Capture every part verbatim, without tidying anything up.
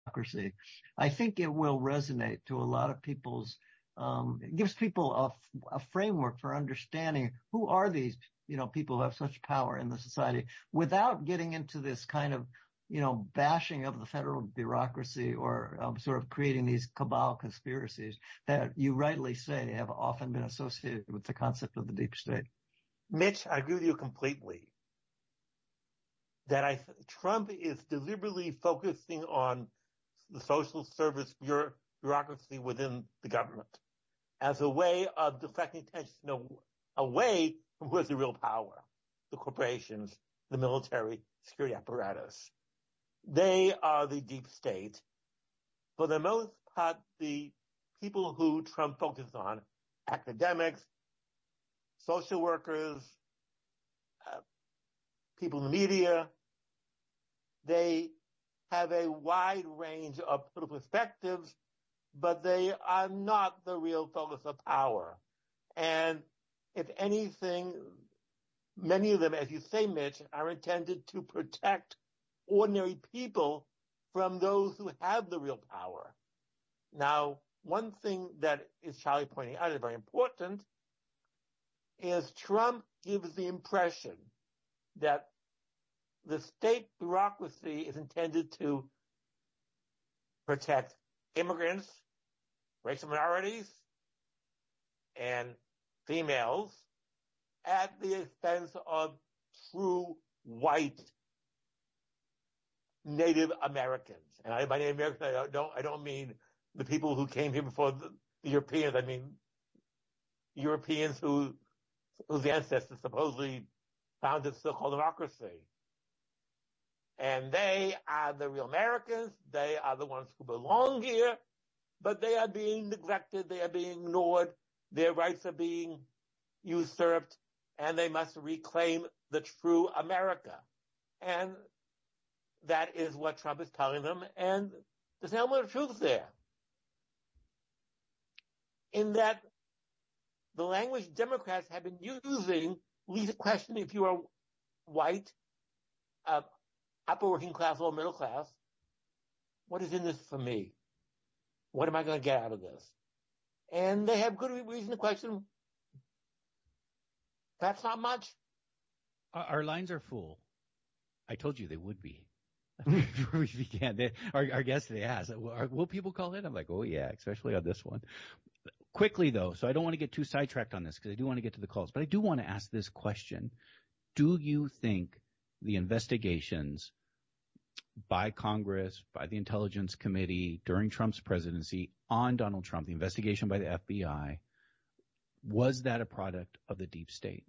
bureaucracy, I think it will resonate to a lot of people's, um, it gives people a, a framework for understanding who are these, you know, people who have such power in the society without getting into this kind of, you know, bashing of the federal bureaucracy or um, sort of creating these cabal conspiracies that you rightly say have often been associated with the concept of the deep state. Mitch, I agree with you completely. That I, Trump is deliberately focusing on the social service bureau, bureaucracy within the government as a way of deflecting attention away from who has the real power, the corporations, the military, security apparatus. They are the deep state. For the most part, the people who Trump focuses on, academics, social workers, uh, people in the media, they have a wide range of political perspectives, but they are not the real focus of power. And if anything, many of them, as you say, Mitch, are intended to protect ordinary people from those who have the real power. Now, one thing that is Charlie pointing out is very important is Trump gives the impression that the state bureaucracy is intended to protect immigrants, racial minorities, and females at the expense of true white Native Americans. And I, by Native Americans, I don't, I don't mean the people who came here before the, the Europeans. I mean Europeans who, whose ancestors supposedly founded so-called democracy. And they are the real Americans. They are the ones who belong here, but they are being neglected. They are being ignored. Their rights are being usurped, and they must reclaim the true America. And that is what Trump is telling them, and there's an element of truth there. In that the language Democrats have been using leaves a question if you are white, uh, upper working class or middle class, what is in this for me? What am I going to get out of this? And they have good reason to question, that's not much. Our lines are full. I told you they would be. Before we began, they, our, our guest today asked, will people call in? I'm like, oh yeah, especially on this one. Quickly though, so I don't want to get too sidetracked on this because I do want to get to the calls, but I do want to ask this question. Do you think the investigations by Congress, by the Intelligence Committee during Trump's presidency on Donald Trump, the investigation by the F B I, was that a product of the deep state?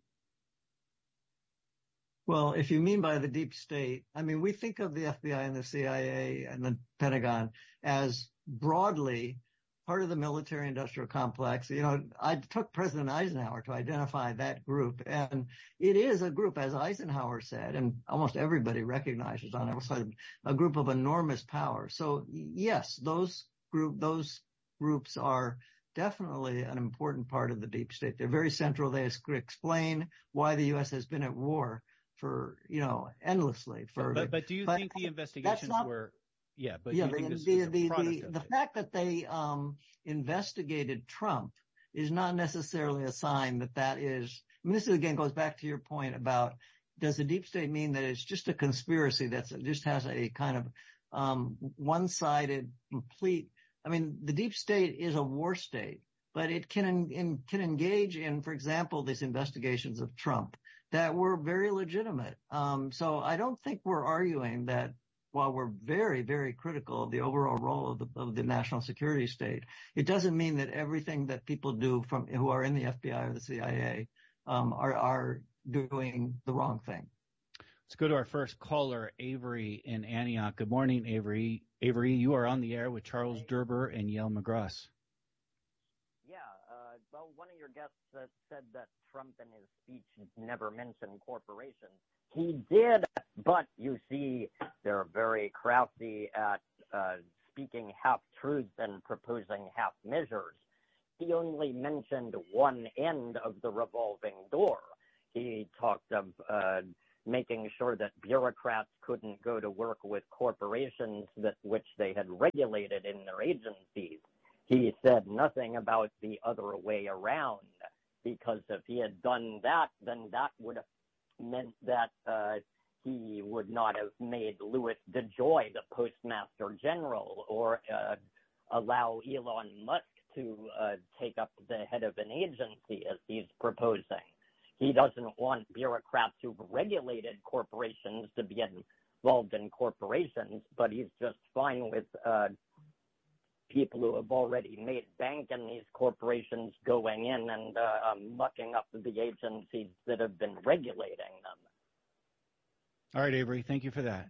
Well, if you mean by the deep state, I mean, we think of the F B I and the C I A and the Pentagon as broadly part of the military industrial complex. You know, I took President Eisenhower to identify that group, and it is a group, as Eisenhower said, and almost everybody recognizes on every side, a group of enormous power. So yes, those group, those groups are definitely an important part of the deep state. They're very central. They explain why the U S has been at war for, you know, endlessly. For But, but do you but think the investigations not, were, yeah, but yeah, do you think the, this the, was a the, product the, of the it? fact that they um, investigated Trump is not necessarily a sign that that is, I mean, this again goes back to your point about, does the deep state mean that it's just a conspiracy that just has a kind of um, one-sided, complete, I mean, the deep state is a war state, but it can in, can engage in, for example, these investigations of Trump that were very legitimate. Um, so I don't think we're arguing that while we're very, very critical of the overall role of the, of the national security state, it doesn't mean that everything that people do from who are in the F B I or the C I A um, are, are doing the wrong thing. Let's go to our first caller, Avery in Antioch. Good morning, Avery. Avery, you are on the air with Charles Derber and Yael McGrath. Yeah, uh, well, one of your guests uh, said that Trump in his speech never mentioned corporations. He did, but you see, they're very crafty at uh, speaking half-truths and proposing half measures. He only mentioned one end of the revolving door. He talked of uh, making sure that bureaucrats couldn't go to work with corporations that which they had regulated in their agencies. He said nothing about the other way around, because if he had done that, then that would have meant that uh, he would not have made Louis DeJoy the Postmaster General, or uh, allow Elon Musk to uh, take up the head of an agency as he's proposing. He doesn't want bureaucrats who've regulated corporations to be involved in corporations, but he's just fine with uh, people who have already made bank in these corporations going in and uh, mucking up the agencies that have been regulating them. All right, Avery, thank you for that.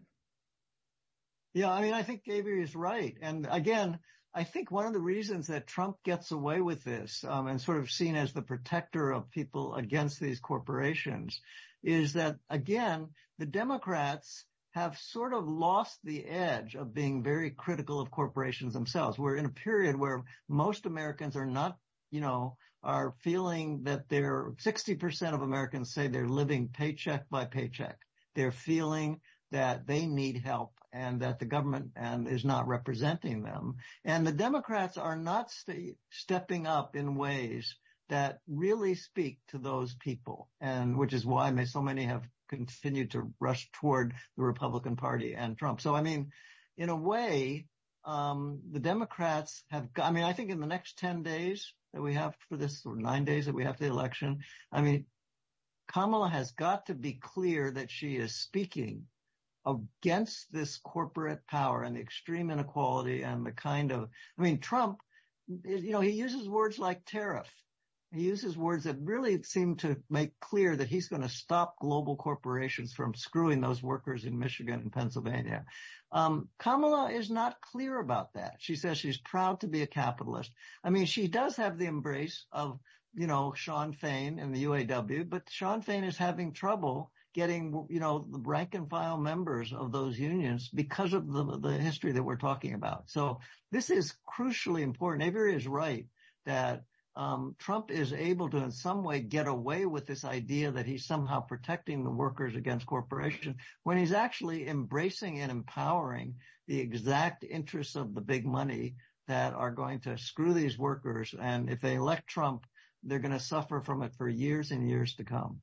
Yeah, I mean, I think Avery is right. And again, I think one of the reasons that Trump gets away with this um, and sort of seen as the protector of people against these corporations is that, again, the Democrats have sort of lost the edge of being very critical of corporations themselves. We're in a period where most Americans are not, you know, are feeling that they're, sixty percent of Americans say they're living paycheck by paycheck. They're feeling that they need help and that the government and is not representing them. And the Democrats are not st- stepping up in ways that really speak to those people, and which is why so many have continued to rush toward the Republican Party and Trump. So, I mean, in a way, um, the Democrats have, I mean, I think in the next ten days that we have for this, or nine days that we have for the election, I mean, Kamala has got to be clear that she is speaking against this corporate power and the extreme inequality and the kind of, I mean, Trump, you know, he uses words like tariff. He uses words that really seem to make clear that he's going to stop global corporations from screwing those workers in Michigan and Pennsylvania. Um, Kamala is not clear about that. She says she's proud to be a capitalist. I mean, she does have the embrace of, you know, Sean Fain and the U A W, but Sean Fain is having trouble getting, you know, the rank and file members of those unions because of the, the history that we're talking about. So this is crucially important. Avery is right that Um, Trump is able to in some way get away with this idea that he's somehow protecting the workers against corporations when he's actually embracing and empowering the exact interests of the big money that are going to screw these workers. And if they elect Trump, they're going to suffer from it for years and years to come.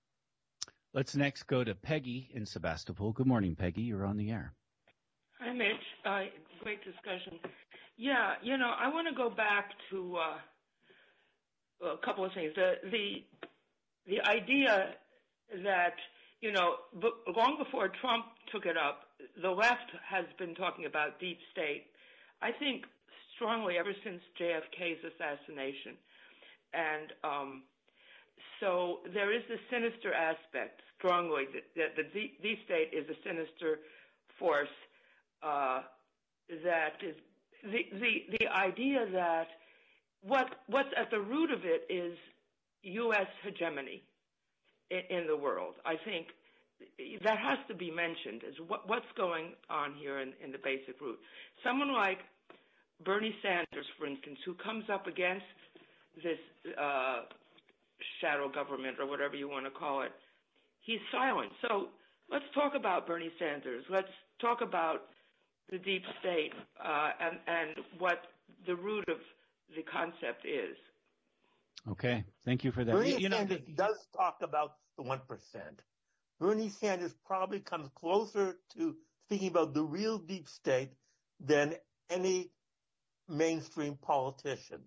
Let's next go to Peggy in Sebastopol. Good morning, Peggy. You're on the air. Hi, Mitch. Uh, great discussion. Yeah, you know, I want to go back to uh, a couple of things. The the the idea that, you know, b- long before Trump took it up, the left has been talking about deep state, I think strongly ever since J F K's assassination. And um, so there is this sinister aspect strongly that, that the deep, deep state is a sinister force uh, that is the, the, the idea that What what's at the root of it is U S hegemony in, in the world. I think that has to be mentioned as what, what's going on here in, in the basic root. Someone like Bernie Sanders, for instance, who comes up against this uh, shadow government or whatever you want to call it, he's silent. So let's talk about Bernie Sanders. Let's talk about the deep state uh, and, and what the root of the concept is. Okay, thank you for that. Bernie you know, Sanders the, does talk about the one percent. Bernie Sanders probably comes closer to thinking about the real deep state than any mainstream politician.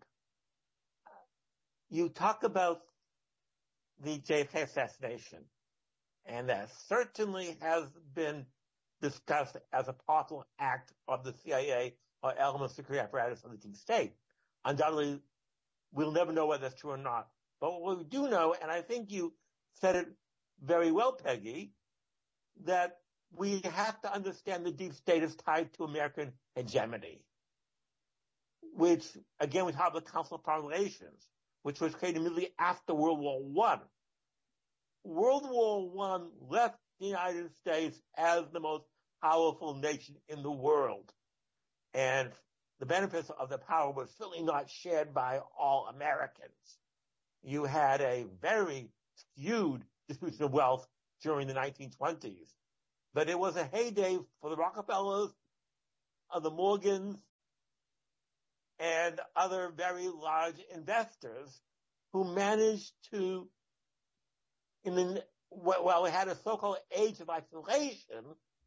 You talk about the J F K assassination, and that certainly has been discussed as a possible act of the C I A or element of security apparatus of the deep state. Undoubtedly, we'll never know whether that's true or not. But what we do know, and I think you said it very well, Peggy, that we have to understand the deep state is tied to American hegemony, which, again, we have the Council of Foreign Relations, which was created immediately after World War One. World War One left the United States as the most powerful nation in the world. And the benefits of the power were certainly not shared by all Americans. You had a very skewed distribution of wealth during the nineteen twenties. But it was a heyday for the Rockefellers, of the Morgans, and other very large investors who managed to, in the, while we had a so-called age of isolation,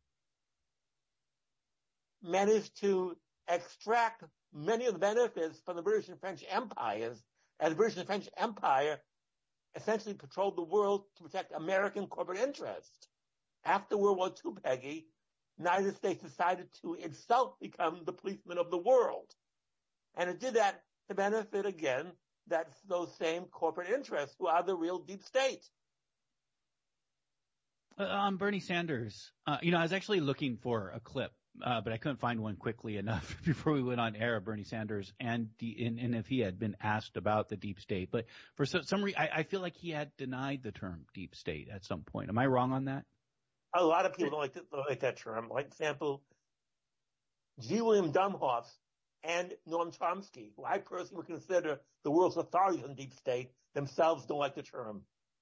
managed to extract many of the benefits from the British and French empires, as the British and French Empire essentially patrolled the world to protect American corporate interests. After World War Two, Peggy, the United States decided to itself become the policeman of the world. And it did that to benefit, again, that's those same corporate interests who are the real deep state. Uh, on Bernie Sanders, uh, you know, I was actually looking for a clip, uh, but I couldn't find one quickly enough before we went on air of Bernie Sanders and, the, and, and if he had been asked about the deep state. But for so, some reason, I, I feel like he had denied the term deep state at some point. Am I wrong on that? A lot of people don't like, to, don't like that term. Like, for example, G. William Domhoff and Noam Chomsky, who I personally would consider the world's authorities on deep state, themselves don't like the term.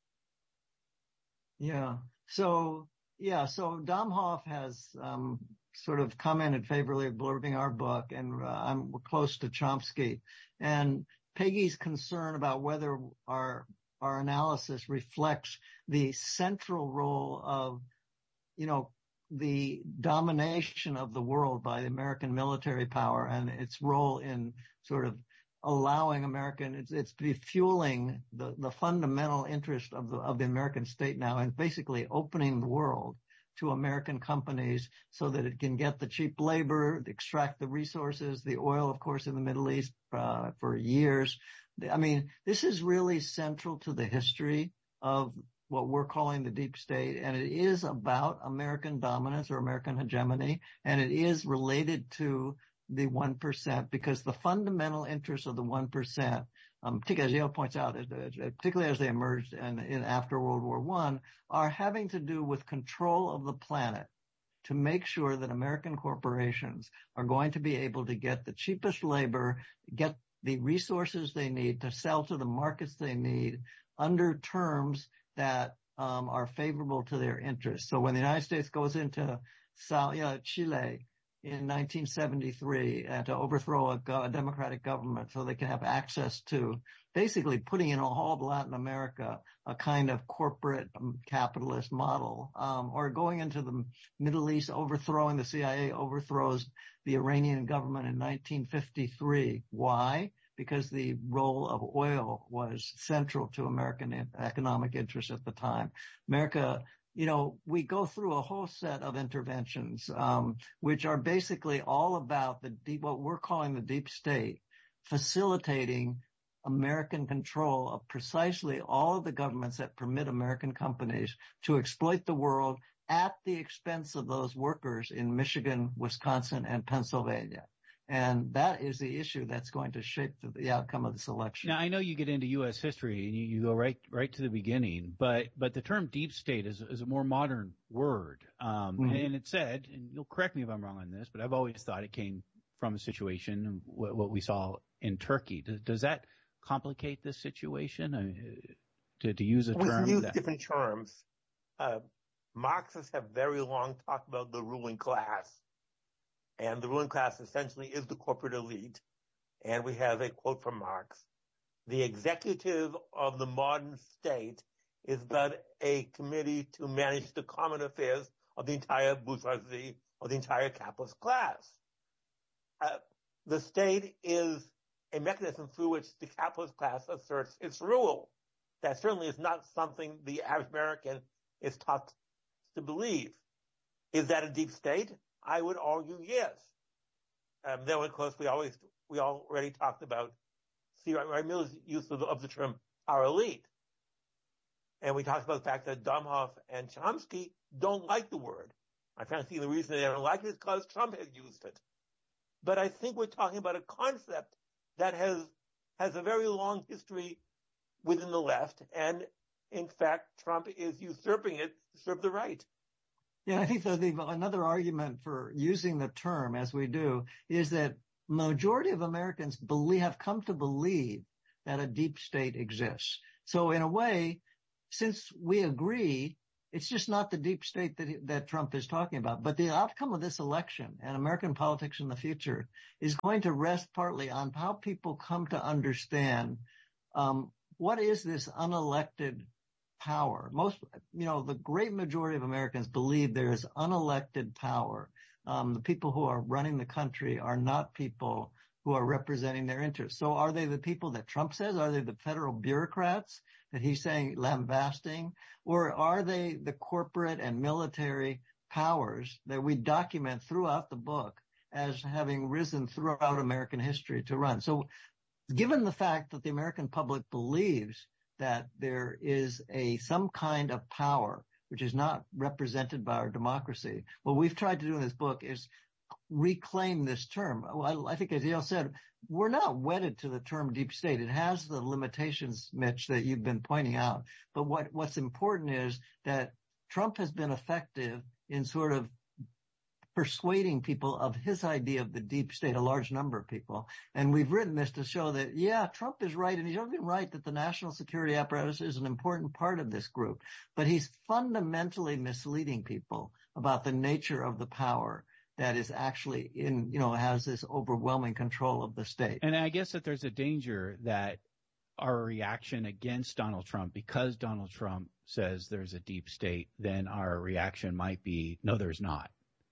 Yeah. So, yeah, so Domhoff has um, sort of commented favorably of blurbing our book, and uh, I'm we're close to Chomsky. And Peggy's concern about whether our our analysis reflects the central role of, you know, the domination of the world by the American military power and its role in sort of allowing American, it's, it's fueling the, the fundamental interest of the, of the American state now, and basically opening the world to American companies so that it can get the cheap labor, extract the resources, the oil, of course, in the Middle East, uh, for years. I mean, this is really central to the history of what we're calling the deep state, and it is about American dominance or American hegemony, and it is related to the one percent, because the fundamental interests of the one percent, um, particularly as Yale points out, particularly as they emerged in, in after World War One, are having to do with control of the planet to make sure that American corporations are going to be able to get the cheapest labor, get the resources they need to sell to the markets they need under terms that um, are favorable to their interests. So when the United States goes into South, you know, Chile in nineteen seventy-three uh, to overthrow a, go- a democratic government so they can have access to basically putting in all of Latin America a kind of corporate um, capitalist model, um, or going into the Middle East, overthrowing the C I A, overthrows the Iranian government in nineteen fifty-three. Why? Because the role of oil was central to American economic interests at the time. America, you know, we go through a whole set of interventions, um, which are basically all about the deep, what we're calling the deep state, facilitating American control of precisely all of the governments that permit American companies to exploit the world at the expense of those workers in Michigan, Wisconsin, and Pennsylvania. And that is the issue that's going to shape the, the outcome of this election. Now, I know you get into U S history and you, you go right right to the beginning, but but the term deep state is, is a more modern word. Um, mm-hmm. and, and it said, and you'll correct me if I'm wrong on this, but I've always thought it came from a situation, what, what we saw in Turkey. Does, does that complicate this situation? I mean, to, to use a we term? We use that... different terms. Uh, Marxists have very long talked about the ruling class. And the ruling class essentially is the corporate elite. And we have a quote from Marx. The executive of the modern state is but a committee to manage the common affairs of the entire bourgeoisie or the entire capitalist class. Uh, the state is a mechanism through which the capitalist class asserts its rule. That certainly is not something the average American is taught to believe. Is that a deep state? I would argue yes. Um, then, of course, we always we already talked about C. Wright Miller's use of the, of the term "our elite," and we talked about the fact that Domhoff and Chomsky don't like the word. I can't see the reason they don't like it is because Trump has used it. But I think we're talking about a concept that has has a very long history within the left, and in fact, Trump is usurping it to serve the right. Yeah, I think the, the, another argument for using the term as we do is that majority of Americans believe, have come to believe that a deep state exists. So in a way, since we agree It's just not the deep state that, he, that Trump is talking about. But the outcome of this election and American politics in the future is going to rest partly on how people come to understand um, what is this unelected power. Most, you know, the great majority of Americans believe there is unelected power. Um, the people who are running the country are not people who are representing their interests. So are they the people that Trump says? Are they the federal bureaucrats that he's saying lambasting? Or are they the corporate and military powers that we document throughout the book as having risen throughout American history to run? So given the fact that the American public believes that there is a some kind of power which is not represented by our democracy, what we've tried to do in this book is reclaim this term. Well, I think, as Yale said, we're not wedded to the term deep state. It has the limitations, Mitch, that you've been pointing out. But what, what's important is that Trump has been effective in sort of persuading people of his idea of the deep state, a large number of people. And we've written this to show that, yeah, Trump is right, and he's been right that the national security apparatus is an important part of this group. But he's fundamentally misleading people about the nature of the power that is actually in, you know, has this overwhelming control of the state. And I guess that there's a danger that our reaction against Donald Trump, because Donald Trump says there's a deep state, then our reaction might be, no, there's not.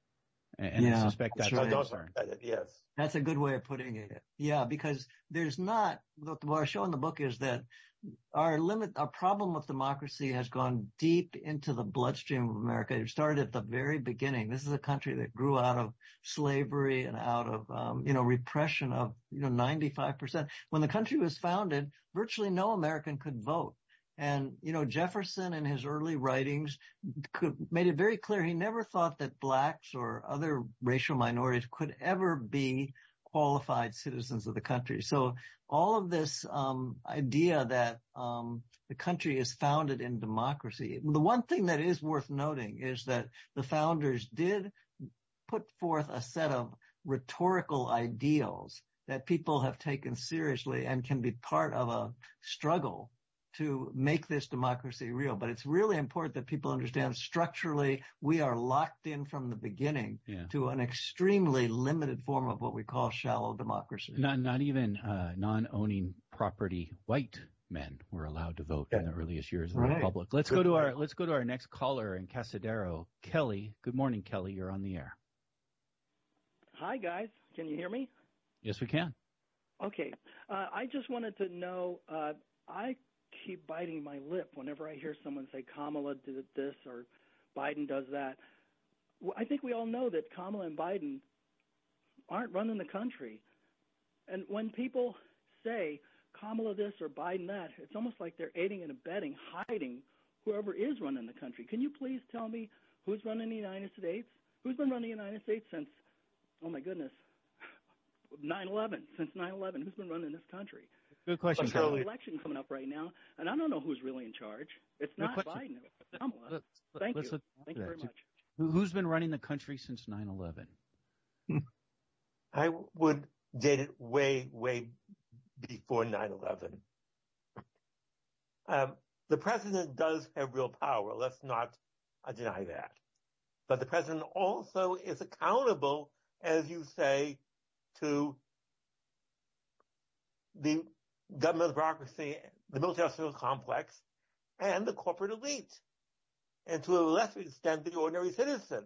And yeah, I suspect that's right. a concern. Yes. That's a good way of putting it. Yeah, because there's not, what I show in the book is that our limit, our problem with democracy has gone deep into the bloodstream of America. It started at the very beginning. This is a country that grew out of slavery and out of, um, you know, repression of, you know, ninety-five percent. When the country was founded, virtually no American could vote. And, you know, Jefferson in his early writings could, made it very clear he never thought that blacks or other racial minorities could ever be qualified citizens of the country. So all of this um, idea that um, the country is founded in democracy, the one thing that is worth noting is that the founders did put forth a set of rhetorical ideals that people have taken seriously and can be part of a struggle to make this democracy real. But it's really important that people understand structurally we are locked in from the beginning yeah. to an extremely limited form of what we call shallow democracy. Not, not even uh, non-owning property white men were allowed to vote yeah. in the earliest years of the right. Republic. Let's Good go to point. our let's go to our next caller in Casadero, Kelly. Good morning, Kelly. You're on the air. Hi, guys. Can you hear me? Yes, we can. Okay. Uh, I just wanted to know. Uh, I keep biting my lip whenever I hear someone say Kamala did this or Biden does that. I think we all know that Kamala and Biden aren't running the country. And when people say Kamala this or Biden that, it's almost like they're aiding and abetting, hiding whoever is running the country. Can you please tell me who's running the United States? Who's been running the United States since, oh my goodness, nine eleven, since nine eleven? Who's been running this country? Good question. There's an election coming up right now, and I don't know who's really in charge. It's not Biden. It's Kamala. Let's, Thank let's you. Thank you very much. Who's been running the country since nine eleven? I would date it way, way before nine eleven. Um, the president does have real power. Let's not uh, deny that. But the president also is accountable, as you say, to the government bureaucracy, the military complex, and the corporate elite, and to a lesser extent, the ordinary citizen.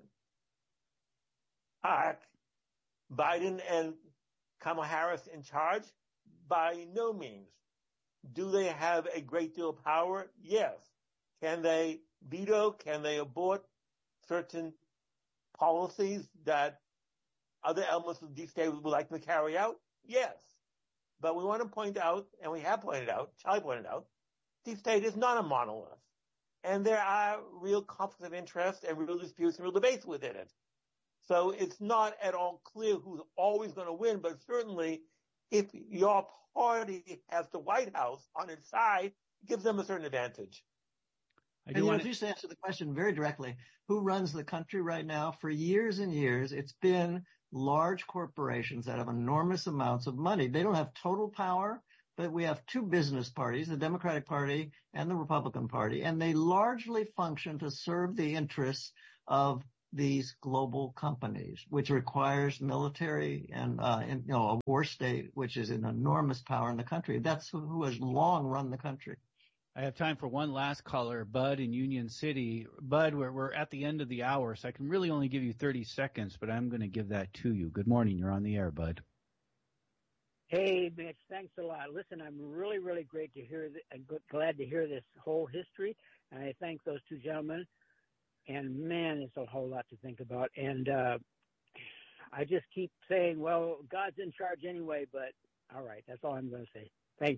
Are Biden and Kamala Harris in charge? By no means. Do they have a great deal of power? Yes. Can they veto? Can they abort certain policies that other elements of the deep state would like them to carry out? Yes. But we want to point out, and we have pointed out, Charlie pointed out, deep state is not a monolith. And there are real conflicts of interest and real disputes and real debates within it. So it's not at all clear who's always going to win, but certainly if your party has the White House on its side, it gives them a certain advantage. I do and want to just answer the question very directly. Who runs the country right now? For years and years, it's been large corporations that have enormous amounts of money. They don't have total power, but we have two business parties, the Democratic Party and the Republican Party, and they largely function to serve the interests of these global companies, which requires military and, uh, and, you know, a war state, which is an enormous power in the country. That's who, who has long run the country. I have time for one last caller, Bud in Union City. Bud, we're, we're at the end of the hour, so I can really only give you thirty seconds, but I'm going to give that to you. Good morning. You're on the air, Bud. Hey, Mitch, thanks a lot. Listen, I'm really, really great to hear, th- I'm glad to hear this whole history, and I thank those two gentlemen. And, man, it's a whole lot to think about. And uh, I just keep saying, well, God's in charge anyway, but all right, that's all I'm going to say. Thanks.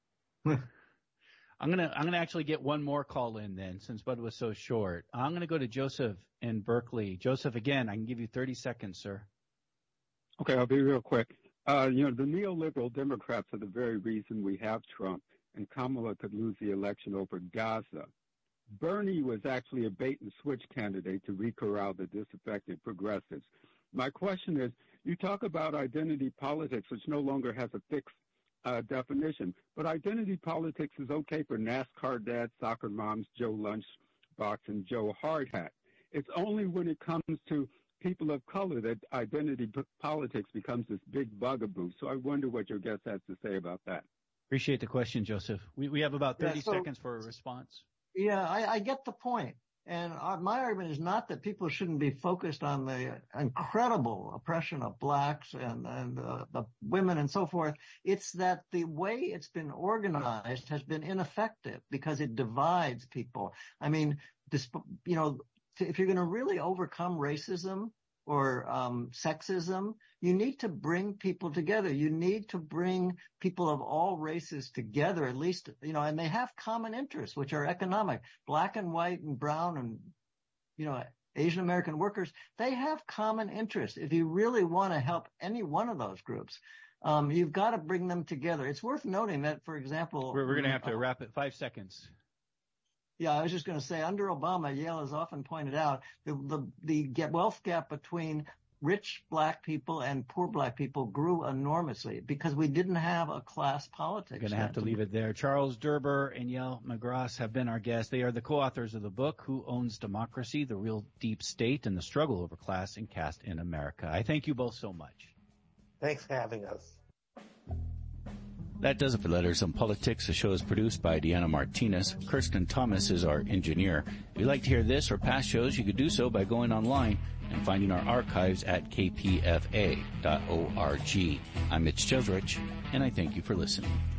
I'm gonna I'm gonna actually get one more call in then, since Bud was so short. I'm gonna go to Joseph in Berkeley. Joseph, again, I can give you thirty seconds, sir. Okay, I'll be real quick. Uh, you know, the neoliberal Democrats are the very reason we have Trump, and Kamala could lose the election over Gaza. Bernie was actually a bait and switch candidate to re-corral the disaffected progressives. My question is, you talk about identity politics, which no longer has a fixed Uh, definition, but identity politics is okay for NASCAR dads, soccer moms, Joe Lunchbox, and Joe Hardhat. It's only when it comes to people of color that identity p- politics becomes this big bugaboo. So I wonder what your guest has to say about that. Appreciate the question, Joseph. We we have about thirty yeah, so, seconds for a response. Yeah, I, I get the point. And our, my argument is not that people shouldn't be focused on the incredible oppression of blacks and, and uh, the women and so forth. It's that the way it's been organized has been ineffective because it divides people. I mean, this, you know, if you're going to really overcome racism or um, sexism, you need to bring people together. You need to bring people of all races together, at least, you know, and they have common interests, which are economic. Black and white and brown and, you know, Asian American workers, they have common interests. If you really want to help any one of those groups, um, you've got to bring them together. It's worth noting that, for example, We're, we're going to have to uh, wrap it. Five seconds. Yeah, I was just going to say, under Obama, Yale has often pointed out the, the, the wealth gap between rich black people and poor black people grew enormously because we didn't have a class politics. We're going to have to leave it there. Charles Derber and Yael McGrath have been our guests. They are the co-authors of the book, Who Owns Democracy? The Real Deep State and the Struggle Over Class and Caste in America. I thank you both so much. Thanks for having us. That does it for Letters on Politics. The show is produced by Deanna Martinez. Kirsten Thomas is our engineer. If you'd like to hear this or past shows, you could do so by going online and finding our archives at k p f a dot org. I'm Mitch Jeserich, and I thank you for listening.